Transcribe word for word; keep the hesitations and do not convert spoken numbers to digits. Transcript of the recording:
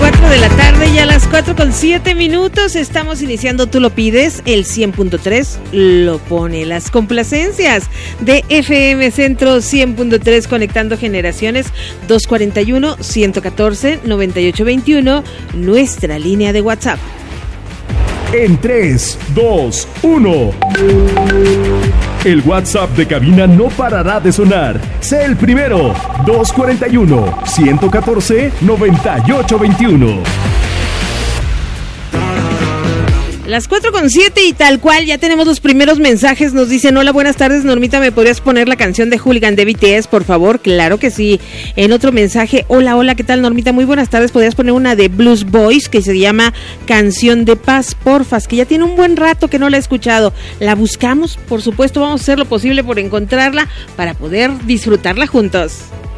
cuatro de la tarde y a las cuatro con siete minutos estamos iniciando Tú lo pides, el cien punto tres lo pone. Las complacencias de F M Centro cien punto tres conectando generaciones. Dos cuarenta y uno, ciento catorce, noventa y ocho veintiuno, nuestra línea de WhatsApp. En tres, dos, uno. El WhatsApp de cabina no parará de sonar. Sé el primero. dos cuarenta y uno, ciento catorce, noventa y ocho veintiuno. Las cuatro con siete y tal cual, ya tenemos los primeros mensajes. Nos dicen: hola, buenas tardes, Normita, ¿me podrías poner la canción de Hooligan de B T S, por favor? Claro que sí. En otro mensaje: hola, hola, ¿qué tal, Normita? Muy buenas tardes, ¿podrías poner una de Blues Boys que se llama Canción de Paz, porfas? Que ya tiene un buen rato que no la he escuchado. La buscamos, por supuesto, vamos a hacer lo posible por encontrarla para poder disfrutarla juntos.